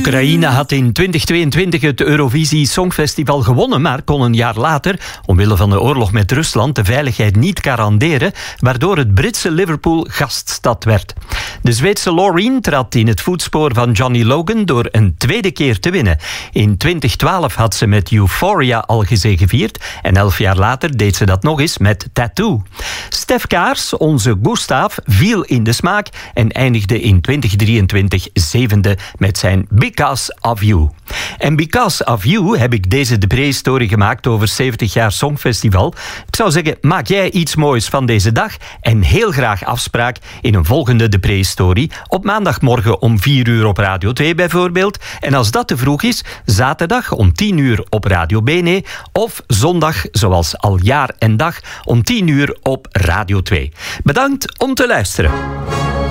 Oekraïne had in 2022 het Eurovisie Songfestival gewonnen, maar kon een jaar later, omwille van de oorlog met Rusland, de veiligheid niet garanderen, waardoor het Britse Liverpool gaststad werd. De Zweedse Loreen trad in het voetspoor van Johnny Logan door een tweede keer te winnen. In 2012 had ze met Euphoria al gezegevierd en 11 jaar later deed ze dat nog eens met Tattoo. Stef Kaars, onze Gustav, viel in de smaak en eindigde in 2023 zevende met zijn Because of You. En Because of You heb ik deze De Pre-story gemaakt over 70 jaar Songfestival. Ik zou zeggen, maak jij iets moois van deze dag en heel graag afspraak in een volgende De Pre-story op maandagmorgen om 4 uur op Radio 2 bijvoorbeeld. En als dat te vroeg is, zaterdag om 10 uur op Radio Bene of zondag, zoals al jaar en dag, om 10 uur op Radio 2. Bedankt om te luisteren.